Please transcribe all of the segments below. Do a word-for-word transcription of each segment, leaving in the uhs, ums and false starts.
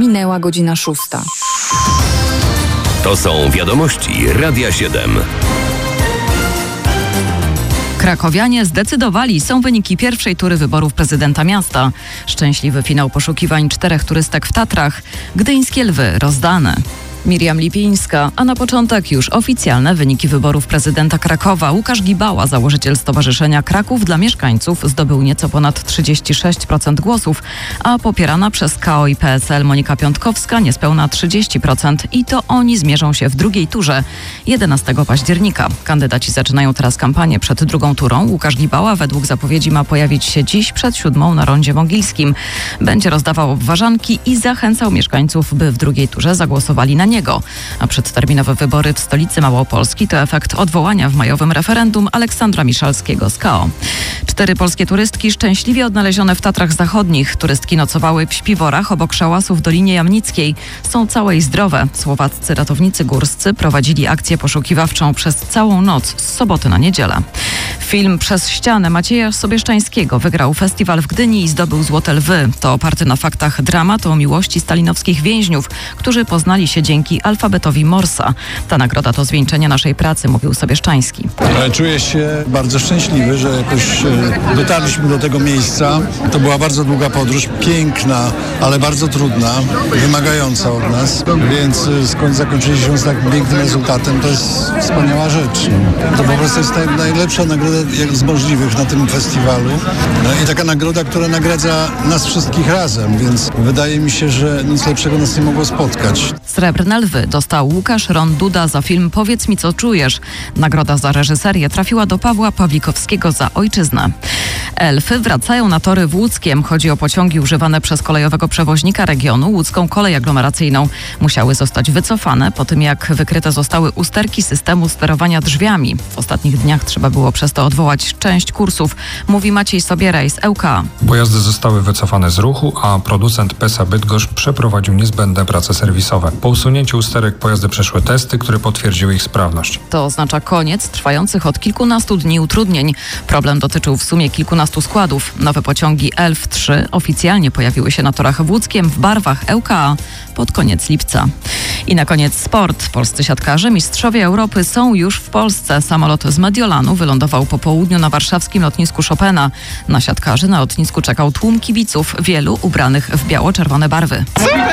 Minęła godzina szósta. To są wiadomości Radia siedem. Krakowianie zdecydowali, są wyniki pierwszej tury wyborów prezydenta miasta. Szczęśliwy finał poszukiwań czterech turystek w Tatrach. Gdyńskie lwy rozdane. Miriam Lipińska, a na początek już oficjalne wyniki wyborów prezydenta Krakowa. Łukasz Gibała, założyciel Stowarzyszenia Kraków dla Mieszkańców, zdobył nieco ponad trzydzieści sześć procent głosów, a popierana przez K O i P S L Monika Piątkowska niespełna trzydzieści procent i to oni zmierzą się w drugiej turze jedenastego października. Kandydaci zaczynają teraz kampanię przed drugą turą. Łukasz Gibała według zapowiedzi ma pojawić się dziś przed siódmą na Rondzie Mogilskim. Będzie rozdawał obważanki i zachęcał mieszkańców, by w drugiej turze zagłosowali na niego. A przedterminowe wybory w stolicy Małopolski to efekt odwołania w majowym referendum Aleksandra Miszalskiego z K O. Cztery polskie turystki szczęśliwie odnalezione w Tatrach Zachodnich. Turystki nocowały w śpiworach obok szałasów w Dolinie Jamnickiej. Są całe i zdrowe. Słowaccy ratownicy górscy prowadzili akcję poszukiwawczą przez całą noc z soboty na niedzielę. Film Przez ścianę Macieja Sobieszczańskiego wygrał festiwal w Gdyni i zdobył Złote Lwy. To oparty na faktach dramat o miłości stalinowskich więźniów, którzy poznali się dzięki alfabetowi Morsa. Ta nagroda to zwieńczenie naszej pracy, mówił Sobieszczański. Czuję się bardzo szczęśliwy, że jakoś dotarliśmy do tego miejsca. To była bardzo długa podróż, piękna, ale bardzo trudna, wymagająca od nas, więc skąd zakończyliśmy z tak pięknym rezultatem, to jest wspaniała rzecz. To po prostu jest najlepsza nagroda z możliwych na tym festiwalu i taka nagroda, która nagradza nas wszystkich razem, więc wydaje mi się, że nic lepszego nas nie mogło spotkać. Srebrne Lwy dostał Łukasz Ron Duda za film Powiedz mi, co czujesz. Nagroda za reżyserię trafiła do Pawła Pawlikowskiego za Ojczyznę. Elfy wracają na tory w Łódzkiem. Chodzi o pociągi używane przez kolejowego przewoźnika regionu, Łódzką Kolej Aglomeracyjną. Musiały zostać wycofane po tym, jak wykryte zostały usterki systemu sterowania drzwiami. W ostatnich dniach trzeba było przez to odwołać część kursów, mówi Maciej Sobieraj z E U K A. Pojazdy zostały wycofane z ruchu, a producent PESA Bydgoszcz przeprowadził niezbędne prace serwisowe. Po usunięciu usterek pojazdy przeszły testy, które potwierdziły ich sprawność. To oznacza koniec trwających od kilkunastu dni utrudnień. Problem dotyczył w sumie kilkunastu składów. Nowe pociągi Elf trzy oficjalnie pojawiły się na torach w Łódzkiem w barwach E U K A pod koniec lipca. I na koniec sport. Polscy siatkarze, mistrzowie Europy są już w Polsce. Samolot z Mediolanu wylądował po południu na warszawskim lotnisku Chopina. Na siatkarzy na lotnisku czekał tłum kibiców, wielu ubranych w biało-czerwone barwy.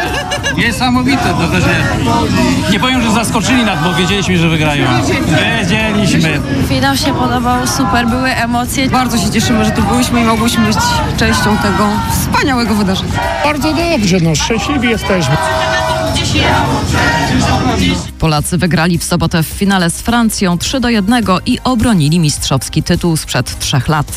Niesamowite, to też nie, nie powiem, że zaskoczyli nas, bo wiedzieliśmy, że wygrają. Wiedzieliśmy. Finał się podobał, super, były emocje. Bardzo się cieszymy, że tu byliśmy i mogłyśmy być częścią tego wspaniałego wydarzenia. Bardzo dobrze, no szczęśliwi jesteśmy. Polacy wygrali w sobotę w finale z Francją trzy do jednego i obronili mistrzowski tytuł sprzed trzech lat.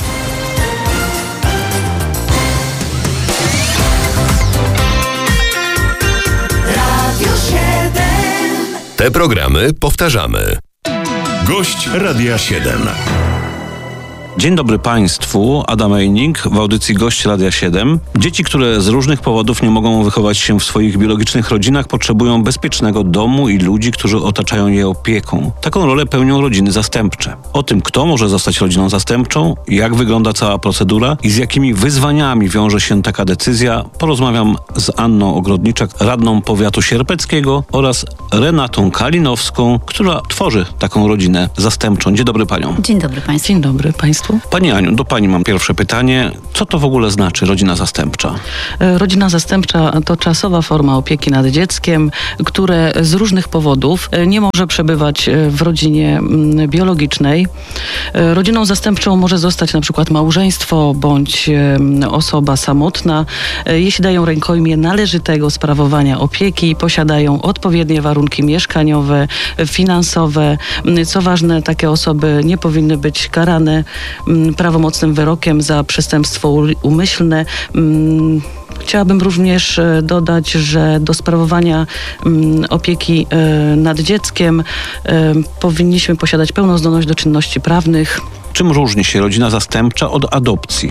Te programy powtarzamy. Gość Radia siedem. Dzień dobry Państwu, Adam Ejnik w audycji Gość Radia siedem. Dzieci, które z różnych powodów nie mogą wychować się w swoich biologicznych rodzinach, potrzebują bezpiecznego domu i ludzi, którzy otaczają je opieką. Taką rolę pełnią rodziny zastępcze. O tym, kto może zostać rodziną zastępczą, jak wygląda cała procedura i z jakimi wyzwaniami wiąże się taka decyzja, porozmawiam z Anną Ogrodniczak, radną powiatu sierpeckiego, oraz Renatą Kalinowską, która tworzy taką rodzinę zastępczą. Dzień dobry Paniom. Dzień dobry Państwu. Dzień dobry Państwu. Pani Aniu, do Pani mam pierwsze pytanie. Co to w ogóle znaczy rodzina zastępcza? Rodzina zastępcza to czasowa forma opieki nad dzieckiem, które z różnych powodów nie może przebywać w rodzinie biologicznej. Rodziną zastępczą może zostać na przykład małżeństwo bądź osoba samotna, jeśli dają rękojmię należytego sprawowania opieki, posiadają odpowiednie warunki mieszkaniowe, finansowe. Co ważne, takie osoby nie powinny być karane prawomocnym wyrokiem za przestępstwo umyślne. Chciałabym również dodać, że do sprawowania opieki nad dzieckiem powinniśmy posiadać pełną zdolność do czynności prawnych. Czym różni się rodzina zastępcza od adopcji?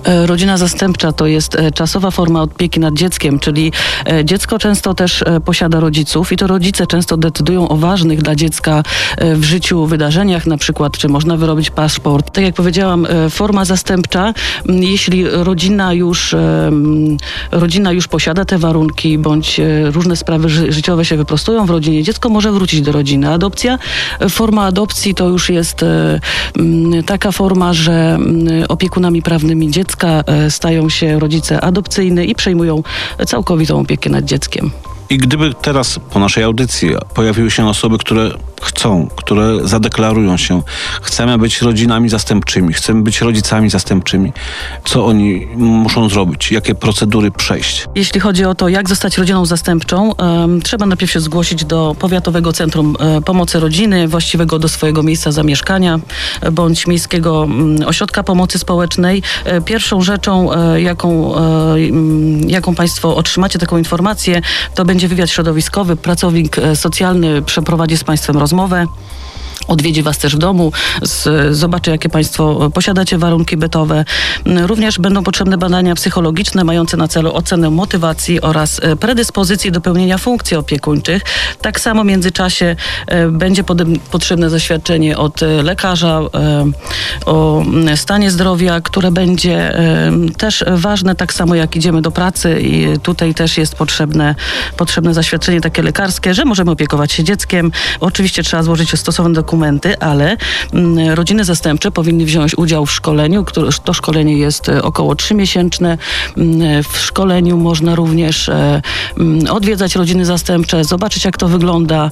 Rodzina zastępcza to jest czasowa forma opieki nad dzieckiem, czyli dziecko często też posiada rodziców i to rodzice często decydują o ważnych dla dziecka w życiu wydarzeniach, na przykład czy można wyrobić paszport. Tak jak powiedziałam, forma zastępcza, jeśli rodzina już, rodzina już posiada te warunki, bądź różne sprawy ży- życiowe się wyprostują w rodzinie, dziecko może wrócić do rodziny. Adopcja, forma adopcji to już jest taka forma, że opiekunami prawnymi dziecka stają się rodzice adopcyjni i przejmują całkowitą opiekę nad dzieckiem. I gdyby teraz po naszej audycji pojawiły się osoby, które chcą, które zadeklarują się, chcemy być rodzinami zastępczymi, chcemy być rodzicami zastępczymi, co oni muszą zrobić? Jakie procedury przejść? Jeśli chodzi o to, jak zostać rodziną zastępczą, um, trzeba najpierw się zgłosić do Powiatowego Centrum um, Pomocy Rodziny, właściwego do swojego miejsca zamieszkania, bądź Miejskiego um, Ośrodka Pomocy Społecznej. E, pierwszą rzeczą, e, jaką, e, jaką Państwo otrzymacie taką informację, to będzie wywiad środowiskowy. Pracownik e, socjalny przeprowadzi z Państwem rozmowę. Odwiedzi Was też w domu, z, zobaczy, jakie Państwo posiadacie warunki bytowe. Również będą potrzebne badania psychologiczne mające na celu ocenę motywacji oraz predyspozycji do pełnienia funkcji opiekuńczych. Tak samo w międzyczasie e, będzie pod, potrzebne zaświadczenie od lekarza e, o stanie zdrowia, które będzie e, też ważne, tak samo jak idziemy do pracy i tutaj też jest potrzebne, potrzebne zaświadczenie takie lekarskie, że możemy opiekować się dzieckiem. Oczywiście trzeba złożyć stosowne dokumenty, dokumenty, ale mm, rodziny zastępcze powinny wziąć udział w szkoleniu, które, to szkolenie jest około trzymiesięczne. Mm, w szkoleniu można również e, mm, odwiedzać rodziny zastępcze, zobaczyć, jak to wygląda,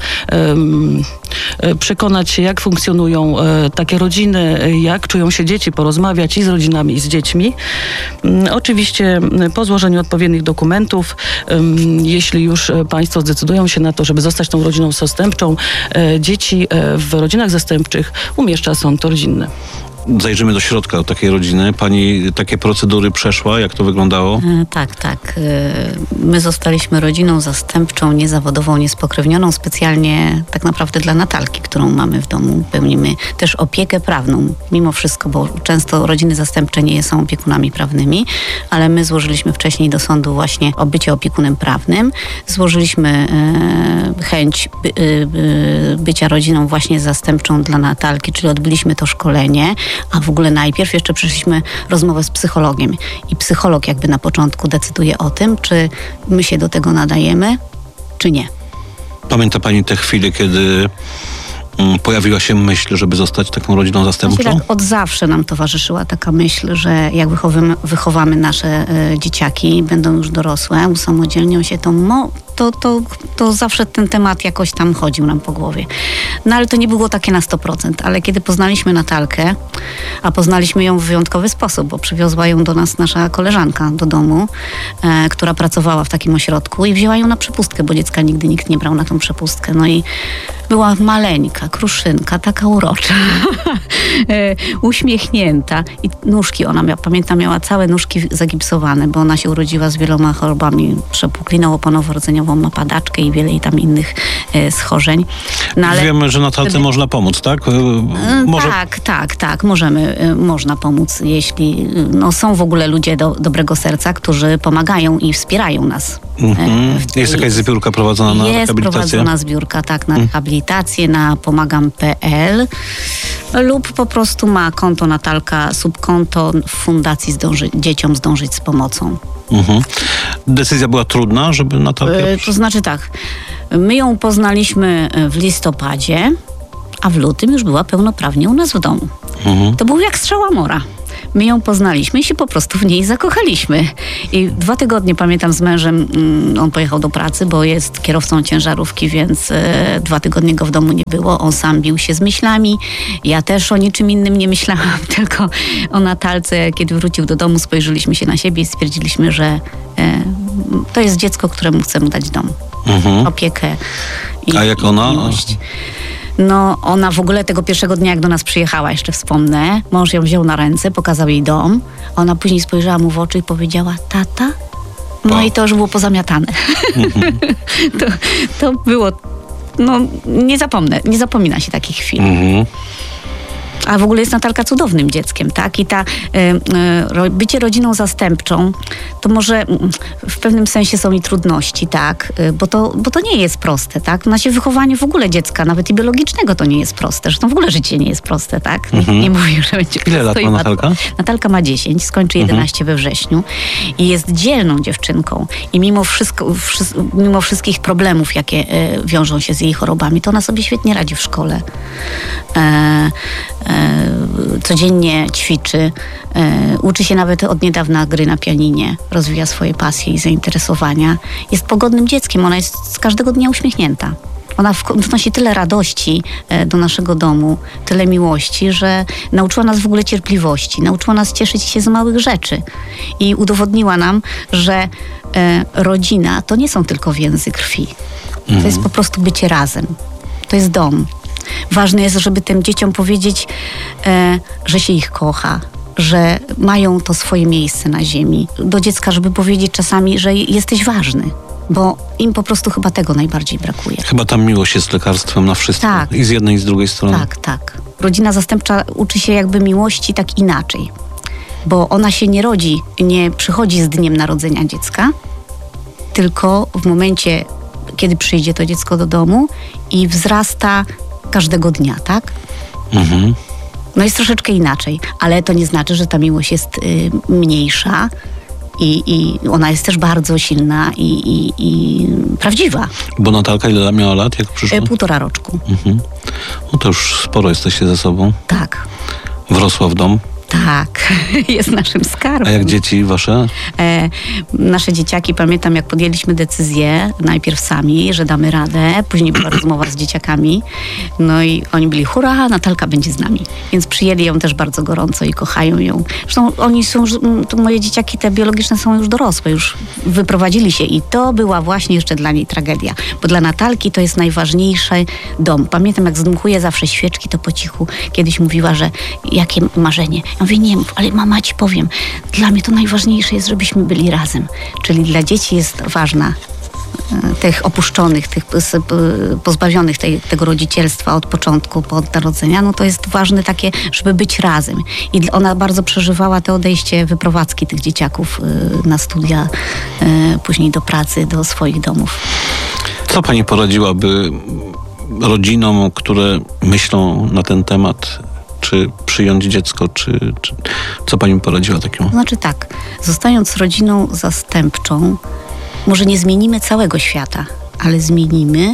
e, przekonać się, jak funkcjonują e, takie rodziny, jak czują się dzieci, porozmawiać i z rodzinami, i z dziećmi. Mm, oczywiście po złożeniu odpowiednich dokumentów, e, jeśli już Państwo zdecydują się na to, żeby zostać tą rodziną zastępczą, e, dzieci e, w rodzinach zastępczych umieszcza sąd rodzinny. Zajrzymy do środka takiej rodziny. Pani takie procedury przeszła? Jak to wyglądało? E, tak, tak. E, my zostaliśmy rodziną zastępczą, niezawodową, niespokrewnioną, specjalnie tak naprawdę dla Natalki, którą mamy w domu. Pełnimy też opiekę prawną, mimo wszystko, bo często rodziny zastępcze nie są opiekunami prawnymi, ale my złożyliśmy wcześniej do sądu właśnie o bycie opiekunem prawnym. Złożyliśmy e, chęć by, e, bycia rodziną właśnie zastępczą dla Natalki, czyli odbyliśmy to szkolenie. A w ogóle najpierw jeszcze przeszliśmy rozmowę z psychologiem i psycholog jakby na początku decyduje o tym, czy my się do tego nadajemy, czy nie. Pamięta Pani te chwile, kiedy um, pojawiła się myśl, żeby zostać taką rodziną zastępczą? Znaczy, tak, od zawsze nam towarzyszyła taka myśl, że jak wychowamy, wychowamy nasze y, dzieciaki, będą już dorosłe, usamodzielnią się, to, mo, to, to, to zawsze ten temat jakoś tam chodził nam po głowie. No ale to nie było takie na sto procent. Ale kiedy poznaliśmy Natalkę, a poznaliśmy ją w wyjątkowy sposób, bo przywiozła ją do nas nasza koleżanka do domu, e, która pracowała w takim ośrodku i wzięła ją na przepustkę, bo dziecka nigdy nikt nie brał na tą przepustkę. No i była maleńka, kruszynka, taka urocza, e, uśmiechnięta i nóżki ona miała, pamiętam, miała całe nóżki zagipsowane, bo ona się urodziła z wieloma chorobami, przepukliną oponowo-rdzeniową, ma padaczkę i wiele tam innych e, schorzeń. No, ale wiemy, że Natalce wtedy można pomóc, tak? Może... Tak, tak, tak, możemy, można pomóc, jeśli no, są w ogóle ludzie do, dobrego serca, którzy pomagają i wspierają nas. Mhm. Tej... Jest jakaś zbiórka prowadzona na jest rehabilitację? Jest prowadzona zbiórka, tak, na rehabilitację, na pomagam kropka pe el lub po prostu ma konto Natalka, subkonto w fundacji zdąży, dzieciom zdążyć z pomocą. Mhm. Decyzja była trudna, żeby Natalkę... Yy, to znaczy tak, my ją poznaliśmy w listopadzie, a w lutym już była pełnoprawnie u nas w domu. Mhm. To był jak strzała mora. My ją poznaliśmy i się po prostu w niej zakochaliśmy. I dwa tygodnie, pamiętam, z mężem, on pojechał do pracy, bo jest kierowcą ciężarówki, więc e, dwa tygodnie go w domu nie było. On sam bił się z myślami. Ja też o niczym innym nie myślałam, tylko o Natalce. Kiedy wrócił do domu, spojrzeliśmy się na siebie i stwierdziliśmy, że e, to jest dziecko, któremu chcemy dać dom. Mhm. Opiekę i, A jak ona? i miłość. No, ona w ogóle tego pierwszego dnia, jak do nas przyjechała, jeszcze wspomnę, mąż ją wziął na ręce, pokazał jej dom. Ona później spojrzała mu w oczy i powiedziała: tata? No wow. I to już było pozamiatane. Mm-hmm. to, to było, no nie zapomnę, nie zapomina się takich chwil. Mm-hmm. A w ogóle jest Natalka cudownym dzieckiem, tak? I ta y, y, bycie rodziną zastępczą, to może w pewnym sensie są i trudności, tak? Y, bo, to, bo to nie jest proste, tak? Na się wychowanie w ogóle dziecka, nawet i biologicznego, to nie jest proste. Zresztą w ogóle życie nie jest proste, tak? Mhm. Nie, nie mówię, że będzie Ile lat ma Natalka? Natalka ma dziesięć, skończy jedenaście mhm. we wrześniu i jest dzielną dziewczynką. I mimo, wszystko, wszy, mimo wszystkich problemów, jakie y, wiążą się z jej chorobami, to ona sobie świetnie radzi w szkole. E, e, codziennie ćwiczy, e, uczy się nawet od niedawna gry na pianinie, rozwija swoje pasje i zainteresowania. Jest pogodnym dzieckiem, ona jest z każdego dnia uśmiechnięta. Ona wnosi tyle radości do naszego domu, tyle miłości, że nauczyła nas w ogóle cierpliwości, nauczyła nas cieszyć się z małych rzeczy i udowodniła nam, że e, rodzina to nie są tylko więzy krwi. To jest po prostu bycie razem. To jest dom. Ważne jest, żeby tym dzieciom powiedzieć, e, że się ich kocha, że mają to swoje miejsce na ziemi. Do dziecka, żeby powiedzieć czasami, że jesteś ważny, bo im po prostu chyba tego najbardziej brakuje. Chyba tam miłość jest lekarstwem na wszystko. Tak. I z jednej, i z drugiej strony. Tak, tak. Rodzina zastępcza uczy się jakby miłości tak inaczej, bo ona się nie rodzi, nie przychodzi z dniem narodzenia dziecka, tylko w momencie, kiedy przyjdzie to dziecko do domu i wzrasta każdego dnia, tak? Mhm. No jest troszeczkę inaczej, ale to nie znaczy, że ta miłość jest y, mniejsza i, i ona jest też bardzo silna i, i, i prawdziwa. Bo Natalka ile miała lat, jak przyszła? Y, półtora roczku. Mhm. No to już sporo jesteście ze sobą. Tak. Wrosła w dom. Tak, jest naszym skarbem. A jak dzieci wasze? E, nasze dzieciaki, pamiętam jak podjęliśmy decyzję, najpierw sami, że damy radę, później była rozmowa z dzieciakami, no i oni byli hurra, Natalka będzie z nami. Więc przyjęli ją też bardzo gorąco i kochają ją. Zresztą oni są, to moje dzieciaki te biologiczne są już dorosłe, już wyprowadzili się i to była właśnie jeszcze dla niej tragedia, bo dla Natalki to jest najważniejszy dom. Pamiętam jak zdmuchuje zawsze świeczki, to po cichu kiedyś mówiła, że jakie marzenie. Ja mówię, nie mów, ale mama ci powiem, dla mnie to najważniejsze jest, żebyśmy byli razem. Czyli dla dzieci jest ważna tych opuszczonych, tych pozbawionych tej, tego rodzicielstwa od początku, od narodzenia, no to jest ważne takie, żeby być razem. I ona bardzo przeżywała to odejście, wyprowadzki tych dzieciaków na studia, później do pracy, do swoich domów. Co pani poradziłaby rodzinom, które myślą na ten temat, czy przyjąć dziecko, czy, czy co pani poradziła takiemu? Znaczy tak, zostając rodziną zastępczą, może nie zmienimy całego świata, ale zmienimy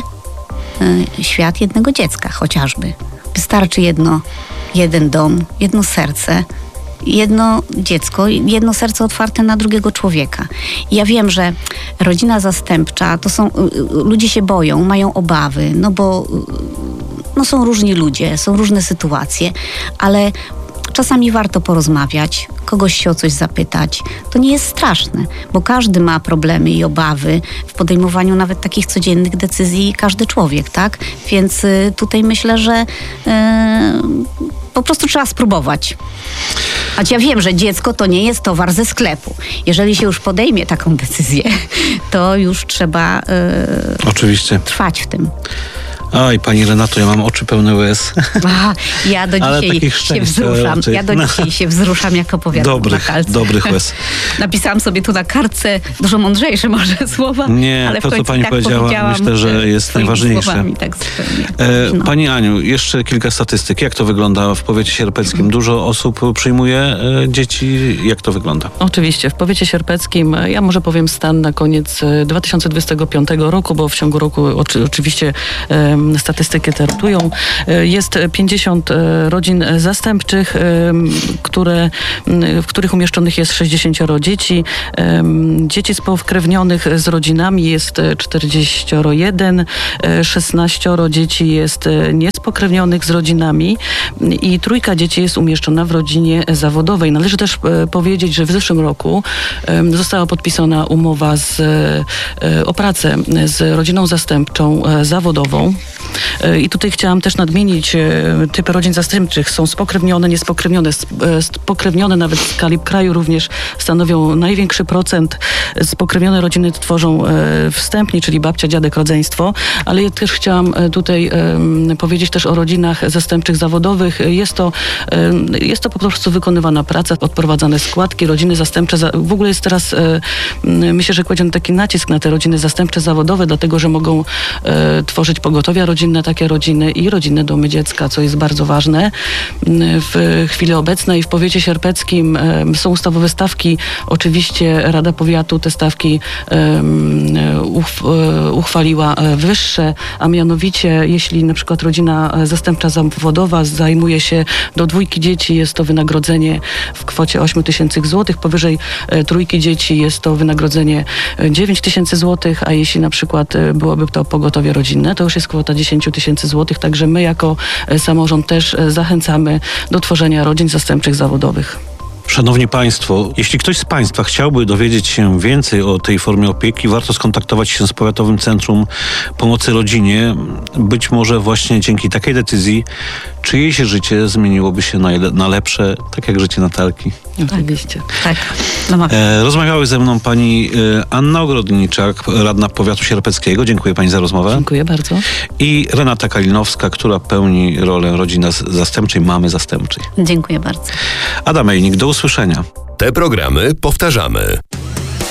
y, świat jednego dziecka chociażby. Wystarczy jedno, jeden dom, jedno serce, jedno dziecko, jedno serce otwarte na drugiego człowieka. I ja wiem, że rodzina zastępcza, to są, y, ludzie się boją, mają obawy, no bo no są różni ludzie, są różne sytuacje, ale czasami warto porozmawiać, kogoś się o coś zapytać. To nie jest straszne, bo każdy ma problemy i obawy w podejmowaniu nawet takich codziennych decyzji, każdy człowiek, tak? Więc y, tutaj myślę, że y, po prostu trzeba spróbować. Choć ja wiem, że dziecko to nie jest towar ze sklepu. Jeżeli się już podejmie taką decyzję, to już trzeba y, Oczywiście. trwać w tym. Oj, pani Renato, ja mam oczy pełne łez. A, ja do dzisiaj się wzruszam. Ja do dzisiaj się wzruszam, jak opowiadam dobrych, na kartce. Dobrych łez. Napisałam sobie tu na kartce dużo mądrzejsze może słowa, nie, ale to, w końcu co pani tak powiedziała, myślę, że jest najważniejsze. Słowami, tak e, no. Pani Aniu, jeszcze kilka statystyk. Jak to wygląda w powiecie sierpeckim? Dużo osób przyjmuje e, dzieci. Jak to wygląda? Oczywiście. W powiecie sierpeckim, ja może powiem stan na koniec dwa tysiące dwudziestego piątego roku, bo w ciągu roku oczy, oczywiście e, statystyki te rotują. Jest pięćdziesiąt rodzin zastępczych, które, w których umieszczonych jest sześćdziesięcioro dzieci. Dzieci spowkrewionych z rodzinami jest czterdzieści jeden, szesnaścioro dzieci jest niespokrewnionych z rodzinami i trójka dzieci jest umieszczona w rodzinie zawodowej. Należy też powiedzieć, że w zeszłym roku została podpisana umowa z, o pracę z rodziną zastępczą zawodową. I tutaj chciałam też nadmienić, typy rodzin zastępczych są spokrewnione, niespokrewnione. Spokrewnione nawet w skali kraju również stanowią największy procent. Spokrewnione rodziny tworzą wstępnie, czyli babcia, dziadek, rodzeństwo. Ale ja też chciałam tutaj powiedzieć też o rodzinach zastępczych zawodowych. Jest to, jest to po prostu wykonywana praca, odprowadzane składki, rodziny zastępcze. W ogóle jest teraz, myślę, że kładziono taki nacisk na te rodziny zastępcze zawodowe, dlatego, że mogą tworzyć pogotowia rodzinne, takie rodziny i rodzinne domy dziecka, co jest bardzo ważne. W chwili obecnej w powiecie sierpeckim są ustawowe stawki. Oczywiście Rada Powiatu te stawki uchwaliła wyższe, a mianowicie jeśli na przykład rodzina zastępcza zawodowa zajmuje się do dwójki dzieci, jest to wynagrodzenie w kwocie osiem tysięcy złotych, powyżej trójki dzieci jest to wynagrodzenie dziewięć tysięcy złotych, a jeśli na przykład byłoby to pogotowie rodzinne, to już jest kwota dziesięć tysięcy złotych, także my jako samorząd też zachęcamy do tworzenia rodzin zastępczych zawodowych. Szanowni Państwo, jeśli ktoś z Państwa chciałby dowiedzieć się więcej o tej formie opieki, warto skontaktować się z Powiatowym Centrum Pomocy Rodzinie. Być może właśnie dzięki takiej decyzji czyjeś życie zmieniłoby się na, na lepsze, tak jak życie Natalki. Oczywiście. Tak. E, rozmawiały ze mną pani e, Anna Ogrodniczak, radna Powiatu Sierpeckiego. Dziękuję pani za rozmowę. Dziękuję bardzo. I Renata Kalinowska, która pełni rolę rodziny zastępczej, mamy zastępczej. Dziękuję bardzo. Adam Ejnik, do usłyszenia. Te programy powtarzamy.